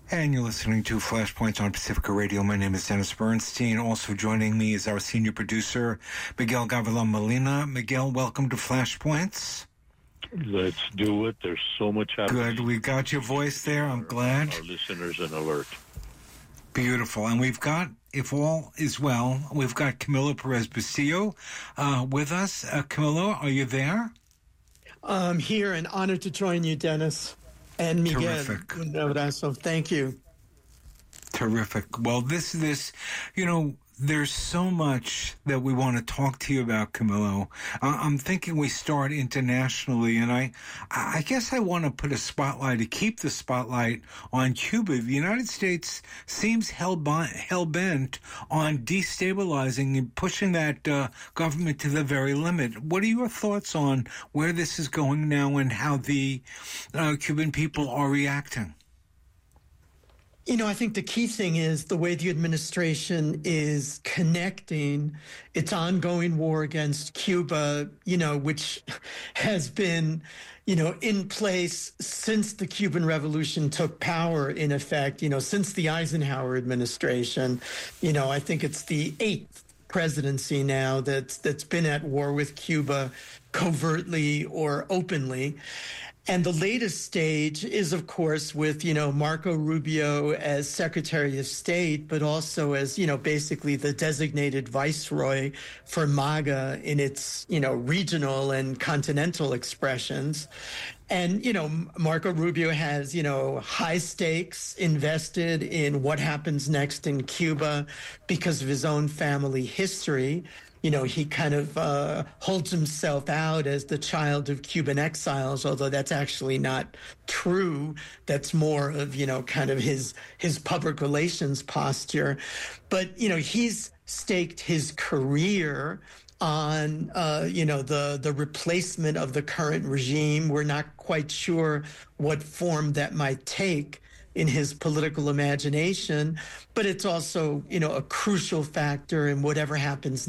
And you're listening to Flashpoints on Pacifica Radio. My name is Dennis Bernstein. Also joining me is our senior producer, Miguel Gavilan Molina. Miguel, welcome to Flashpoints. Let's do it. There's so much happening. Good. We got your voice there. I'm glad. Our listeners an alert. Beautiful. And we've got, if all is well, we've got Camilo Perez-Busillo with us. Camilo, are you there? I'm here and honored to join you, Dennis. And Miguel. Terrific. Un abrazo. Thank you. Terrific. Well, this, there's so much that we want to talk to you about, Camilo. I'm thinking we start internationally, and I guess I want to put a spotlight, to keep the spotlight on Cuba. The United States seems hell-bent on destabilizing and pushing that government to the very limit. What are your thoughts on where this is going now and how the Cuban people are reacting? I think the key thing is the way the administration is connecting its ongoing war against Cuba, which has been, in place since the Cuban Revolution took power, in effect, since the Eisenhower administration. I think it's the 8th presidency now that's been at war with Cuba covertly or openly. And the latest stage is, of course, with, Marco Rubio as Secretary of State, but also as, basically the designated viceroy for MAGA in its, regional and continental expressions. And, Marco Rubio has, high stakes invested in what happens next in Cuba because of his own family history. He kind of holds himself out as the child of Cuban exiles, although that's actually not true. That's more of, kind of his public relations posture. But, he's staked his career on, the replacement of the current regime. We're not quite sure what form that might take in his political imagination, but it's also, a crucial factor in whatever happens